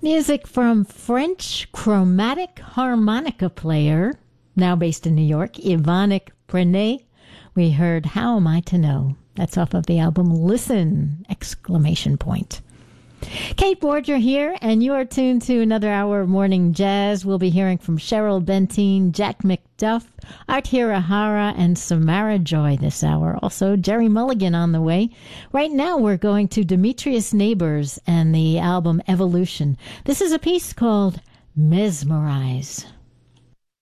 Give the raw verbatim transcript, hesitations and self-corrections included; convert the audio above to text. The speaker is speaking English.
Music from French chromatic harmonica player, now based in New York, Yvonne Prenet. We heard How Am I to Know? That's off of the album Listen! Exclamation point. Kate Borger here, and you are tuned to another hour of Morning Jazz. We'll be hearing from Cheryl Benteen, Jack McDuff, Art Hirahara, and Samara Joy this hour. Also, Jerry Mulligan on the way. Right now, we're going to Demetrius Neighbors and the album Evolution. This is a piece called Mesmerize.